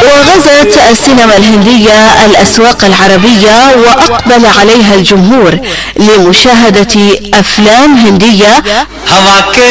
وغزت السينما الهندية الأسواق العربية وأقبل عليها الجمهور لمشاهدة أفلام هندية